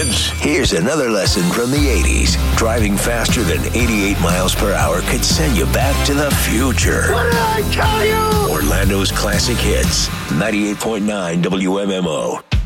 kids. Here's another lesson from the 80s. Driving faster than 88 miles per hour could send you back to the future. What did I tell you? Orlando's classic hits. 98.9 WMMO.